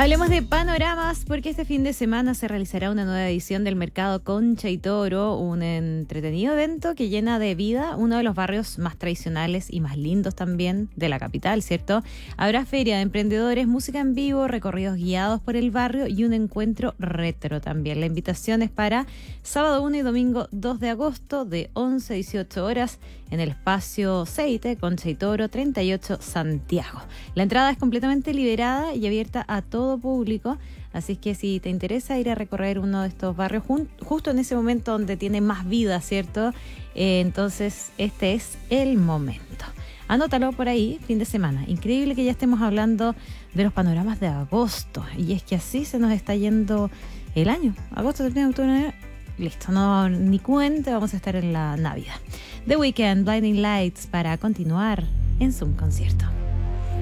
Hablemos de panoramas porque este fin de semana se realizará una nueva edición del Mercado Concha y Toro, un entretenido evento que llena de vida uno de los barrios más tradicionales y más lindos también de la capital, ¿cierto? Habrá feria de emprendedores, música en vivo, recorridos guiados por el barrio y un encuentro retro también. La invitación es para sábado 1 y domingo 2 de agosto de 11 a 18 horas en el espacio Seite, Concha y Toro, 38 Santiago. La entrada es completamente liberada y abierta a todo público, así que si te interesa ir a recorrer uno de estos barrios justo en ese momento donde tiene más vida, ¿cierto? Entonces este es el momento. Anótalo por ahí, fin de semana. Increíble que ya estemos hablando de los panoramas de agosto, y es que así se nos está yendo el año. Agosto, septiembre, octubre, noviembre. Listo, no ni cuente, vamos a estar en la Navidad. The Weeknd, Blinding Lights, para continuar en Zoom Concierto.